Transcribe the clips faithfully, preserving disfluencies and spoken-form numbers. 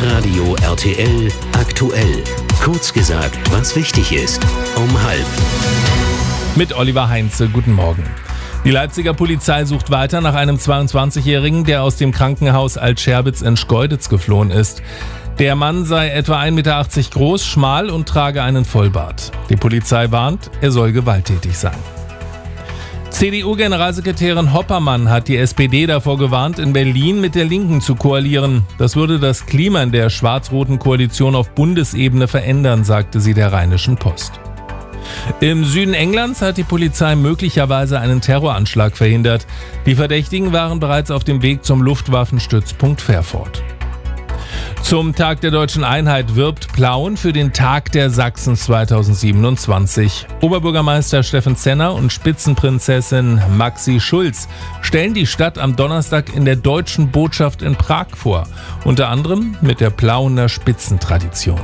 Hitradio R T L aktuell. Kurz gesagt, was wichtig ist. Um halb. Mit Oliver Heinze, guten Morgen. Die Leipziger Polizei sucht weiter nach einem zweiundzwanzigjährigen, der aus dem Krankenhaus Alt-Scherbitz in Schkeuditz geflohen ist. Der Mann sei etwa ein Meter achtzig groß, schmal und trage einen Vollbart. Die Polizei warnt, er soll gewalttätig sein. C D U-Generalsekretärin Hoppermann hat die S P D davor gewarnt, in Berlin mit der Linken zu koalieren. Das würde das Klima in der schwarz-roten Koalition auf Bundesebene verändern, sagte sie der Rheinischen Post. Im Süden Englands hat die Polizei möglicherweise einen Terroranschlag verhindert. Die Verdächtigen waren bereits auf dem Weg zum Luftwaffenstützpunkt Fairford. Zum Tag der Deutschen Einheit wirbt Plauen für den Tag der Sachsen zweitausendsiebenundzwanzig. Oberbürgermeister Steffen Zenner und Spitzenprinzessin Maxi Schulz stellen die Stadt am Donnerstag in der Deutschen Botschaft in Prag vor, unter anderem mit der Plauener Spitzentradition.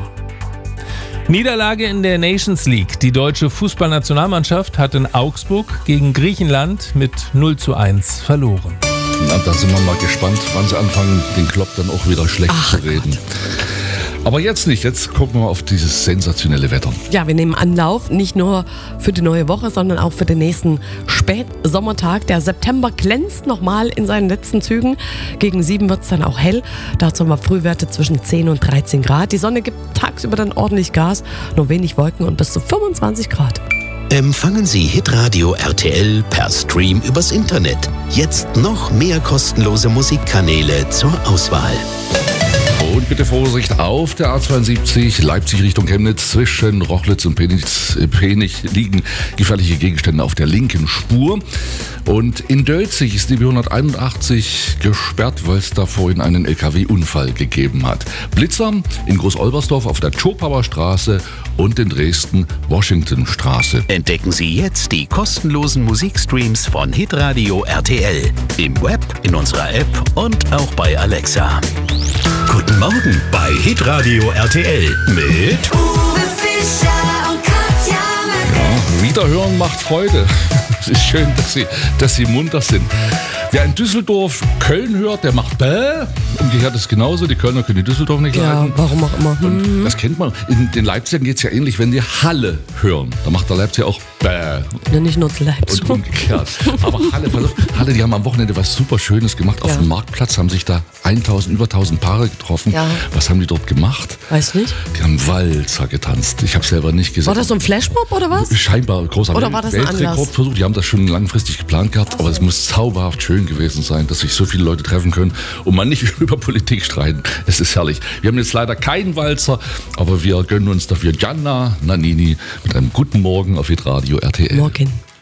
Niederlage in der Nations League. Die deutsche Fußballnationalmannschaft hat in Augsburg gegen Griechenland mit null zu eins verloren. Na, da sind wir mal gespannt, wann sie anfangen, den Klopp dann auch wieder schlecht Ach zu reden. Gott. Aber jetzt nicht, jetzt gucken wir auf dieses sensationelle Wetter. Ja, wir nehmen Anlauf, nicht nur für die neue Woche, sondern auch für den nächsten Spätsommertag. Der September glänzt nochmal in seinen letzten Zügen. Gegen sieben wird es dann auch hell. Dazu haben wir Frühwerte zwischen zehn und dreizehn Grad. Die Sonne gibt tagsüber dann ordentlich Gas, nur wenig Wolken und bis zu fünfundzwanzig Grad. Empfangen Sie Hitradio R T L per Stream übers Internet. Jetzt noch mehr kostenlose Musikkanäle zur Auswahl. Und bitte Vorsicht auf der A zweiundsiebzig, Leipzig Richtung Chemnitz. Zwischen Rochlitz und Penich, Penich liegen gefährliche Gegenstände auf der linken Spur. Und in Dölzig ist die B hunderteinundachtzig gesperrt, weil es da vorhin einen L K W-Unfall gegeben hat. Blitzer in Groß-Olbersdorf auf der Chopauer Straße und in Dresden Washingtonstraße. Entdecken Sie jetzt die kostenlosen Musikstreams von Hitradio R T L. Im Web, in unserer App und auch bei Alexa. Guten Morgen bei Hitradio R T L mit Uwe Fischer und Katja Ja, Wiederhören macht Freude. Es ist schön, dass Sie, dass Sie munter sind. Wer in Düsseldorf Köln hört, der macht Bäh. Umgekehrt ist es genauso. Die Kölner können die Düsseldorf nicht Ja, leiden. warum auch immer. Und Hm. das kennt man. In den Leipzigern geht es ja ähnlich, wenn die Halle hören. Da macht der Leipziger auch Bäh. Ja, nicht nur Leipzig. Und umgekehrt. Aber Halle, pass auf, Halle, die haben am Wochenende was super Schönes gemacht. Auf Ja. dem Marktplatz haben sich da tausend, über tausend Paare getroffen. Ja. Was haben die dort gemacht? Weiß nicht. Die haben Walzer getanzt. Ich habe selber nicht gesehen. War das so ein Flashmob oder was? Scheinbar großer Oder war das ein Anlass? Weltrekordversuch. Die haben das schon langfristig geplant gehabt, aber es muss zauberhaft schön gewesen sein, dass sich so viele Leute treffen können und man nicht über Politik streiten. Es ist herrlich. Wir haben jetzt leider keinen Walzer, aber wir gönnen uns dafür Gianna Nannini mit einem guten Morgen auf Hitradio R T L. Morgen.